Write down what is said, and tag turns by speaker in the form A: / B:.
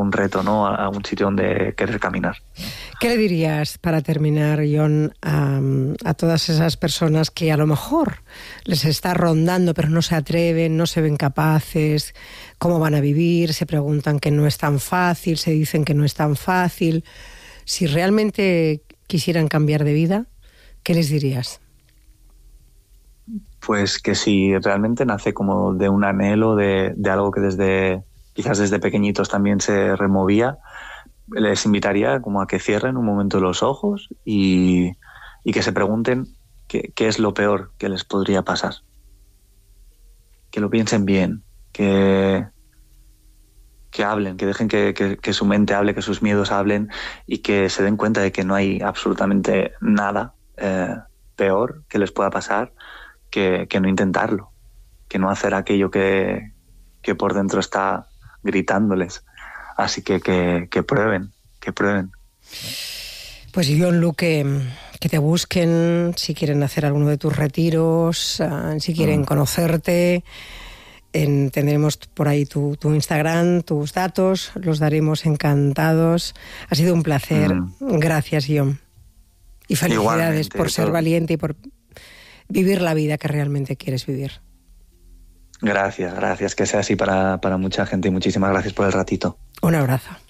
A: algún reto, ¿no? Algún sitio donde querer caminar.
B: ¿Qué le dirías, para terminar, Jon, a todas esas personas que a lo mejor les está rondando pero no se atreven, no se ven capaces, cómo van a vivir, se preguntan que no es tan fácil, se dicen que no es tan fácil? Si realmente quisieran cambiar de vida, ¿qué les dirías?
A: Pues que si realmente nace como de un anhelo, de algo que quizás desde pequeñitos también se removía, les invitaría como a que cierren un momento los ojos y que se pregunten qué es lo peor que les podría pasar. Que lo piensen bien, que hablen, que dejen que su mente hable, que sus miedos hablen y que se den cuenta de que no hay absolutamente nada peor que les pueda pasar que no intentarlo, que no hacer aquello que por dentro está gritándoles. Así que prueben, que prueben.
B: Pues Jon Luque, que te busquen si quieren hacer alguno de tus retiros, si quieren conocerte. Tendremos por ahí tu Instagram, tus datos, los daremos encantados. Ha sido un placer. Gracias, Jon. Y felicidades. Igualmente, por ser valiente y por vivir la vida que realmente quieres vivir.
A: Gracias, que sea así para mucha gente y muchísimas gracias por el ratito.
B: Un abrazo.